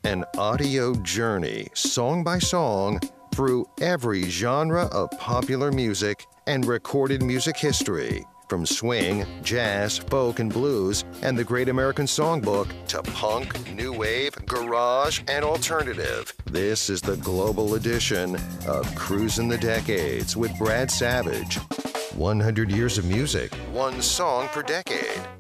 An audio journey, song by song, through every genre of popular music and recorded music history. From swing, jazz, folk, and blues, and the Great American Songbook to punk, new wave, garage, and alternative. This is the global edition of Cruising the Decades with Brad Savage. 100 years of music, one song per decade.